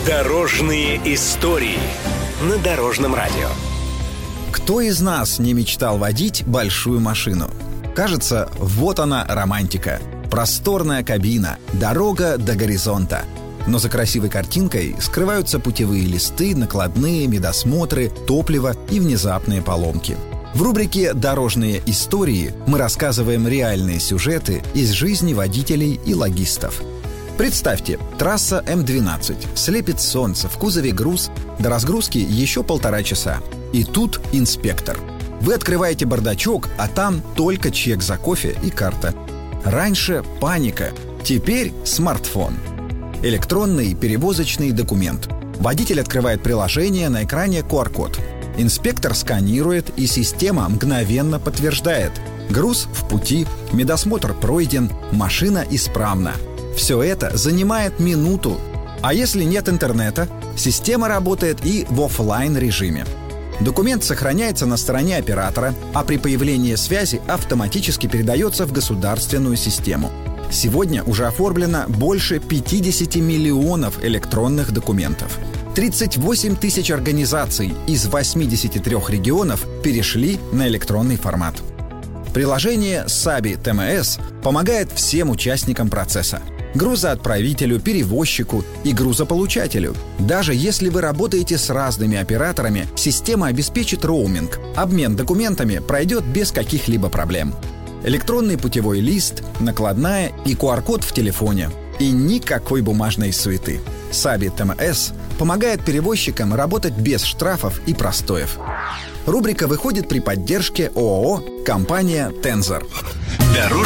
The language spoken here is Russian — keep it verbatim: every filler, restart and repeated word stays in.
Дорожные истории на Дорожном радио. Кто из нас не мечтал водить большую машину? Кажется, вот она романтика. Просторная кабина, дорога до горизонта. Но за красивой картинкой скрываются путевые листы, накладные, медосмотры, топливо и внезапные поломки. В рубрике «Дорожные истории» мы рассказываем реальные сюжеты из жизни водителей и логистов. Представьте, трасса эм двенадцать, слепит солнце, в кузове груз, до разгрузки еще полтора часа. И тут инспектор. Вы открываете бардачок, а там только чек за кофе и карта. Раньше паника, теперь смартфон. Электронный перевозочный документ. Водитель открывает приложение, на экране ку ар код. Инспектор сканирует, и система мгновенно подтверждает: груз в пути, медосмотр пройден, машина исправна. Все это занимает минуту. А если нет интернета, система работает и в офлайн режиме. Документ сохраняется на стороне оператора, а при появлении связи автоматически передается в государственную систему. Сегодня уже оформлено больше пятьдесят миллионов электронных документов. тридцать восемь тысяч организаций из восьмидесяти трёх регионов перешли на электронный формат. Приложение Саби тэ эм эс помогает всем участникам процесса: грузоотправителю, перевозчику и грузополучателю. Даже если вы работаете с разными операторами, система обеспечит роуминг. Обмен документами пройдет без каких-либо проблем. Электронный путевой лист, накладная и ку ар код в телефоне. И никакой бумажной суеты. Саби тэ эм эс помогает перевозчикам работать без штрафов и простоев. Рубрика выходит при поддержке ООО «Компания Тензор».